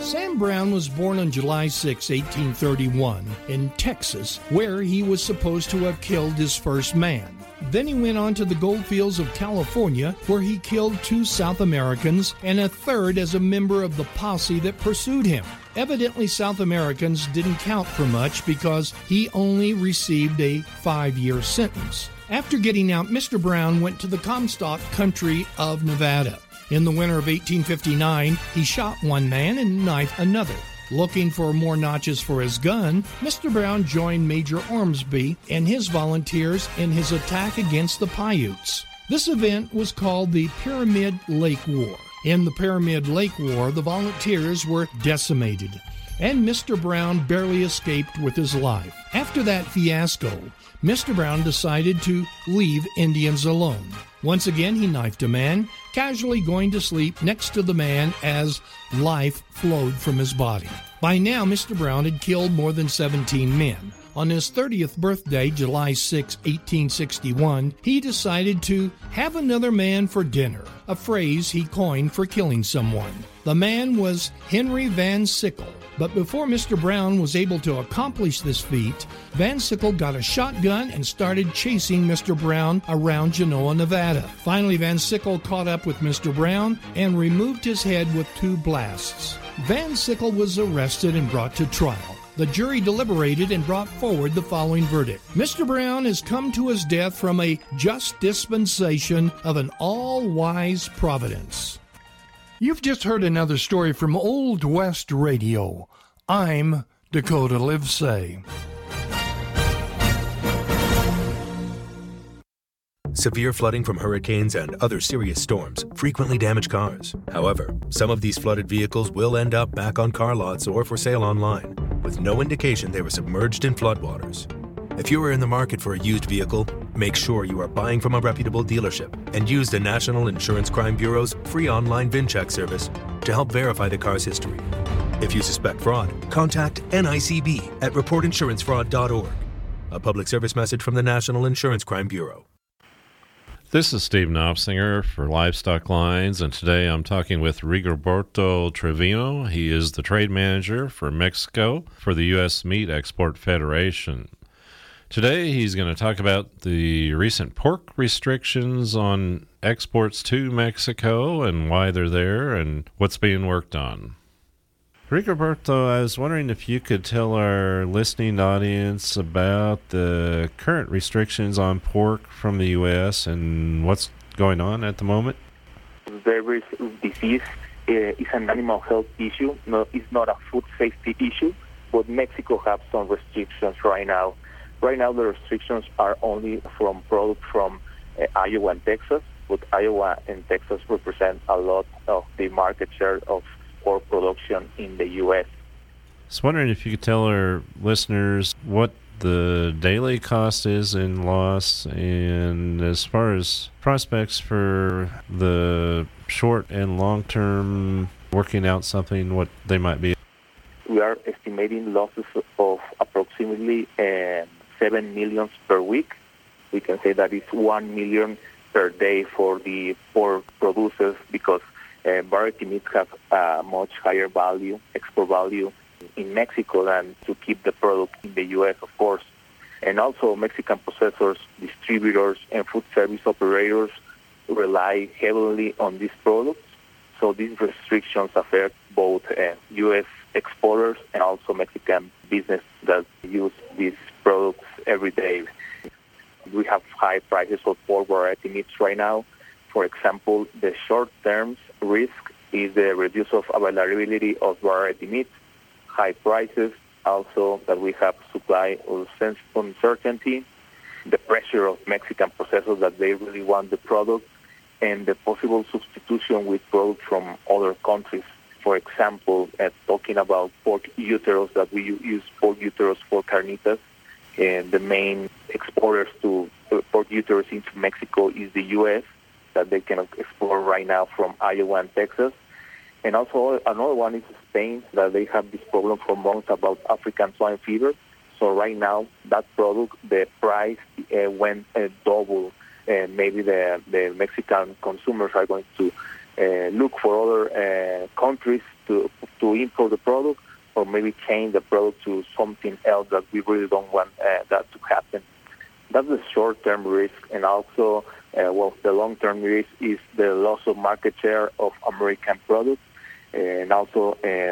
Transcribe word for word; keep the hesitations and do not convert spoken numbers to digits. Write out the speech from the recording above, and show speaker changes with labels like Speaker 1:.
Speaker 1: Sam Brown was born on July sixth, eighteen thirty-one, in Texas, where he was supposed to have killed his first man. Then he went on to the goldfields of California, where he killed two South Americans and a third as a member of the posse that pursued him. Evidently, South Americans didn't count for much because he only received a five-year sentence. After getting out, Mister Brown went to the Comstock country of Nevada. In the winter of eighteen fifty-nine, he shot one man and knifed another. Looking for more notches for his gun, Mister Brown joined Major Ormsby and his volunteers in his attack against the Paiutes. This event was called the Pyramid Lake War. In the Pyramid Lake War, the volunteers were decimated, and Mister Brown barely escaped with his life. After that fiasco, Mister Brown decided to leave Indians alone. Once again, he knifed a man, casually going to sleep next to the man as life flowed from his body. By now, Mister Brown had killed more than seventeen men. On his thirtieth birthday, July sixth, eighteen sixty-one, he decided to have another man for dinner, a phrase he coined for killing someone. The man was Henry Van Sickle. But before Mister Brown was able to accomplish this feat, Van Sickle got a shotgun and started chasing Mister Brown around Genoa, Nevada. Finally, Van Sickle caught up with Mister Brown and removed his head with two blasts. Van Sickle was arrested and brought to trial. The jury deliberated and brought forward the following verdict. Mister Brown has come to his death from a just dispensation of an all-wise providence. You've just heard another story from Old West Radio. I'm Dakota Livesay.
Speaker 2: Severe flooding from hurricanes and other serious storms frequently damage cars. However, some of these flooded vehicles will end up back on car lots or for sale online, with no indication they were submerged in floodwaters. If you are in the market for a used vehicle, make sure you are buying from a reputable dealership and use the National Insurance Crime Bureau's free online VIN check service to help verify the car's history. If you suspect fraud, contact N I C B at report insurance fraud dot org. A public service message from the National Insurance Crime Bureau.
Speaker 3: This is Steve Knopfsinger for Livestock Lines, and today I'm talking with Rigoberto Trevino. He is the trade manager for Mexico for the U S Meat Export Federation. Today he's going to talk about the recent pork restrictions on exports to Mexico and why they're there and what's being worked on. Rigoberto, I was wondering if you could tell our listening audience about the current restrictions on pork from the U S and what's going on at the moment.
Speaker 4: Very disease uh, is an animal health issue. No, it's not a food safety issue, but Mexico has some restrictions right now. Right now, the restrictions are only from products from uh, Iowa and Texas, but Iowa and Texas represent a lot of the market share of pork production in the U S.
Speaker 3: I was wondering if you could tell our listeners what the daily cost is in loss, and as far as prospects for the short and long-term working out something, what they might be.
Speaker 4: We are estimating losses of approximately uh, seven million per week. We can say that it's one million per day for the pork producers because uh, variety meats have a much higher value, export value in Mexico than to keep the product in the U S, of course. And also Mexican processors, distributors, and food service operators rely heavily on these products. So these restrictions affect both uh, U S exporters and also Mexican business that use these products every day. We have high prices for pork variety meats right now. For example, the short-term risk is the reduce of availability of variety meats, high prices, also that we have supply uncertainty, the pressure of Mexican processors that they really want the product, and the possible substitution with products from other countries. For example, uh, talking about pork uteros, that we use pork uteros for carnitas, and the main exporters to uh, pork uteros into Mexico is the U S, that they can export right now from Iowa and Texas. And also another one is Spain, that they have this problem for months about African swine fever. So right now, that product, the price uh, went uh, double. And maybe the, the Mexican consumers are going to uh, look for other uh, countries to to import the product or maybe change the product to something else that we really don't want uh, that to happen. That's the short-term risk, and also, uh, well, the long-term risk is the loss of market share of American products, and also uh,